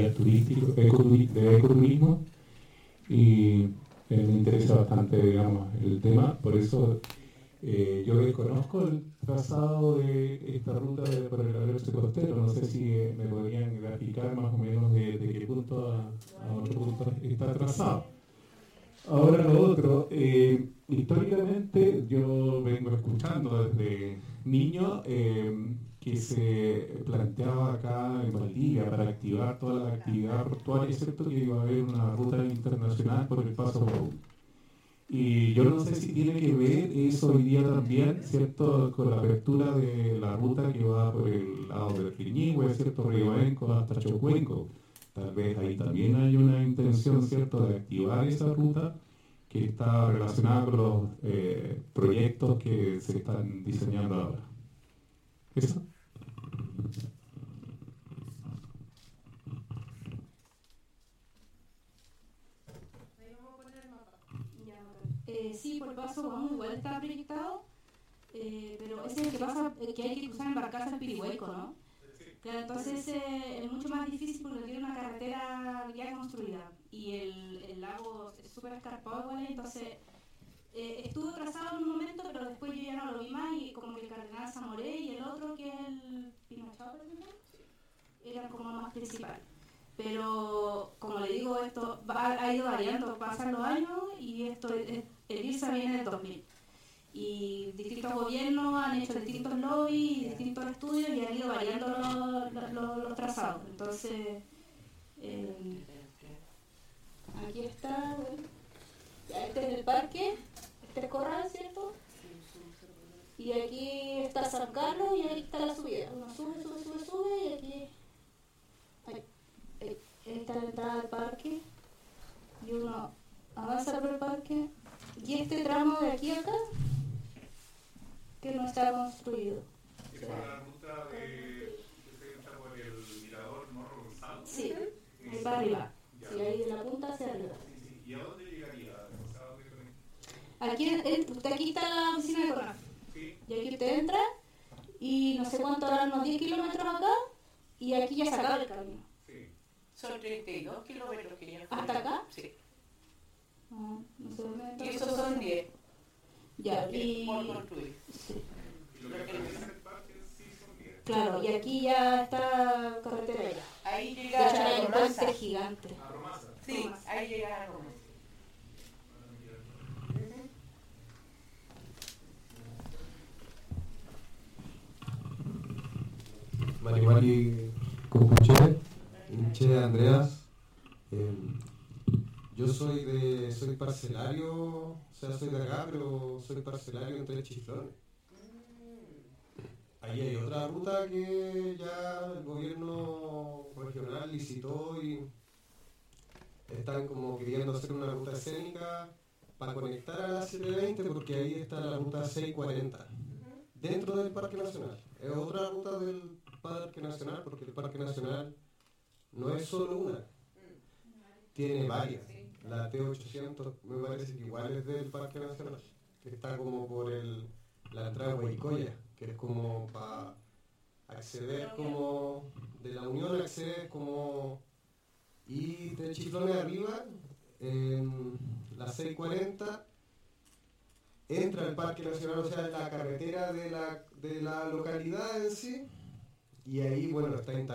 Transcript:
turístico, de ecoturismo, y me interesa bastante, digamos, el tema. Por eso yo desconozco el trazado de esta ruta por el alerce costero. No sé si me podrían graficar más o menos de qué punto a otro punto está trazado. Ahora lo otro, históricamente yo vengo escuchando desde niño que se planteaba acá en Valdivia para activar toda la actividad portuaria, ¿cierto? Que iba a haber una ruta internacional por el Paso Brown. Y yo no sé si tiene que ver eso hoy día también, ¿cierto? Con la apertura de la ruta que va por el lado del Quilñihue, ¿cierto? Rigobenco hasta Chocuenco. Tal vez ahí también hay una intención, ¿cierto?, de activar esa ruta que está relacionada con los proyectos que se están diseñando ahora. ¿Eso? Sí, por el paso vamos, igual está proyectado, pero ese es el que pasa, que hay que cruzar en barcaza al Pirihueco, ¿no? Claro, entonces es mucho más difícil porque tiene una carretera ya construida y el lago es súper escarpado igual, entonces estuvo trazado en un momento, pero después yo ya no lo vi más y como que el Cardenal Zamoré y el otro que es el Pinochao, por ejemplo, eran como más principales. Pero como le digo, esto ha ido variando, pasan los años y el IRSA viene del 2000. Y distintos gobiernos han hecho distintos lobbies, distintos estudios y han ido variando los trazados. Entonces, aquí está, bueno, ya este es el parque, este es Corral, ¿cierto? Y aquí está San Carlos y aquí está la subida. Uno sube y aquí ahí está la entrada al parque y uno avanza por el parque. Y este tramo de aquí acá, que no está construido. ¿Es por la ruta que se entra por el mirador Morro Gonzalo? Sí, ahí para arriba. Sí, ahí de la punta hacia arriba. Sí. ¿Y a dónde llegaría? Aquí está la oficina de CONAF. Sí. Y aquí usted entra y no sé cuánto harán, unos 10 kilómetros acá y aquí ya se acaba el camino. Sí. Son 32 kilómetros que ya. ¿Hasta acá? Sí. No sé dónde. Y esos son 10. Ya, y... por construir. Sí. Y lo que es el parque sí son 10. Claro, y aquí ya está carretera ya. Ahí De llega hecho, a hay un Romasa. puente gigante. A Romasa. Sí, ahí llega a Romasa. Mari Compuche, Inche Andreas. Yo soy parcelario, o sea, soy de acá, pero soy parcelario en Tres Chiflones. Ahí hay otra ruta que ya el gobierno regional licitó y están como queriendo hacer una ruta escénica para conectar a la 720 porque ahí está la ruta 640 dentro del Parque Nacional. Es otra ruta del Parque Nacional porque el Parque Nacional no es solo una, tiene varias. La T800 me parece que igual es del Parque Nacional, que está como por la entrada de Huaycoya, que es como para acceder como de la Unión, accedes como y de Chiflones arriba, la 640 entra al Parque Nacional, o sea, en la carretera de la localidad en sí, y ahí, bueno, está instalado